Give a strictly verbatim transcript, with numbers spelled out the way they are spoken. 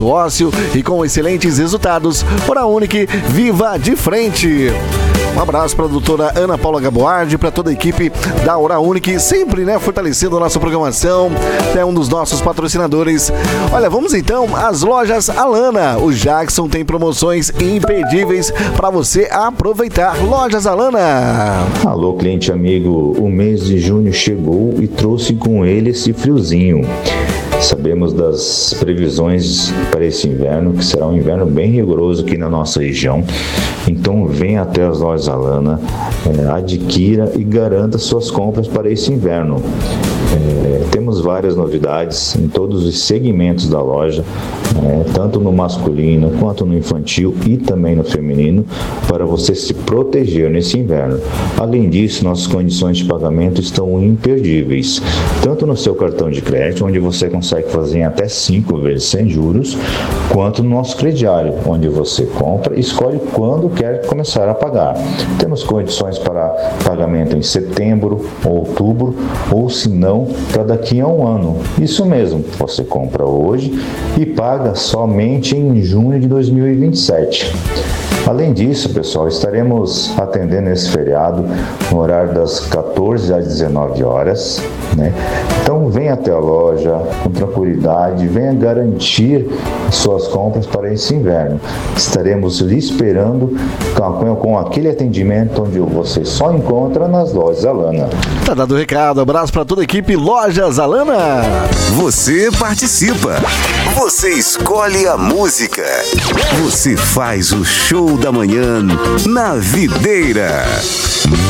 ócio e com excelentes resultados. Hora Unique, viva de frente! Um abraço para a doutora Ana Paula Gaboardi, para toda a equipe da Hora Unique, sempre, né, fortalecendo a nossa programação, é um dos nossos patrocinadores. Olha, vamos então às lojas Alana. O Jackson tem promoções imperdíveis para você aproveitar. Lojas Alana. Alô, cliente amigo, o mês de junho chegou e trouxe com ele esse friozinho. Sabemos das previsões para esse inverno, que será um inverno bem rigoroso aqui na nossa região. Então venha até as lojas Alana, é, adquira e garanta suas compras para esse inverno. É, temos várias novidades em todos os segmentos da loja, é, tanto no masculino quanto no infantil e também no feminino, para você se proteger nesse inverno. Além disso, nossas condições de pagamento estão imperdíveis, tanto no seu cartão de crédito, onde você consegue fazer em até cinco vezes sem juros, quanto no nosso crediário, onde você compra e escolhe quando quer começar a pagar. Temos condições para pagamento em setembro, outubro, ou se não, para daqui a um ano. Isso mesmo, você compra hoje e paga somente em junho de dois mil e vinte e sete. Além disso, pessoal, estaremos atendendo esse feriado no horário das quatorze às dezenove horas, né? Então venha até a loja com tranquilidade, venha garantir suas compras para esse inverno. Estaremos lhe esperando com, com aquele atendimento onde você só encontra nas lojas Alana. Tá dado o recado, abraço para toda a equipe Lojas Alana. Você participa, você escolhe a música, você faz o show da manhã na Videira.